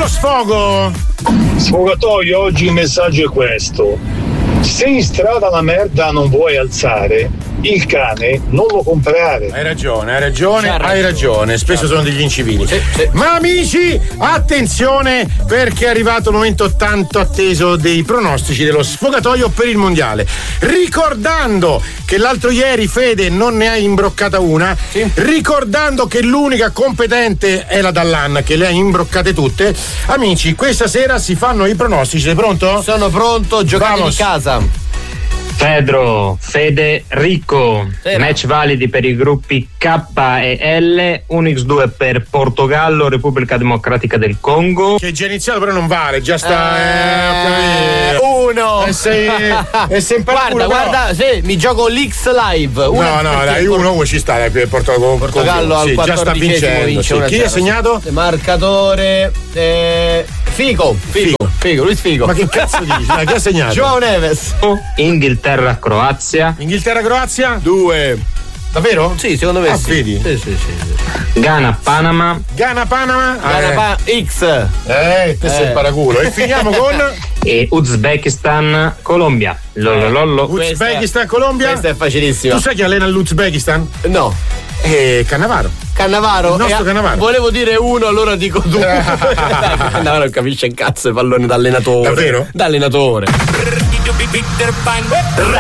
lo sfogo. Sfogatoio, oggi il messaggio è questo: se in strada la merda non vuoi alzare, il cane non lo comprare. Hai ragione. Spesso sono degli incivili. Sì. Ma amici, attenzione, perché è arrivato il momento tanto atteso dei pronostici dello sfogatoio per il mondiale. Ricordando che l'altro ieri Fede non ne ha imbroccata una, ricordando che l'unica competente è la Dallan, che le ha imbroccate tutte, amici, questa sera si fanno i pronostici. Sei pronto? Sono pronto, giocate di casa. Pedro, Fede, Ricco, match validi per i gruppi K e L, 1x2 per Portogallo, Repubblica Democratica del Congo. Che è già iniziato, però non vale, già sta. Uno. E sei Guarda, sì, mi gioco l'X Live. No, dai, uno ci sta, Portogallo al 14esimo già sta vincendo. Sì. Chi ha segnato? Marcatore Figo, Luis Figo. Ma che cazzo dici? Dai, chi ha segnato? Joao Neves. Inghilterra-Croazia. 2. Davvero? Sì, secondo me sì. Vedi? Sì. Ghana-Panama. X. Te sei il paraculo. E finiamo con E Uzbekistan-Colombia. Lololollo. Uzbekistan-Colombia. Questa è facilissima. Tu sai chi allena l'Uzbekistan? No. Cannavaro. Cannavaro. Il nostro Cannavaro. Volevo dire uno, allora dico due. Cannavaro non capisce un cazzo i palloni da allenatore. Davvero? Da allenatore.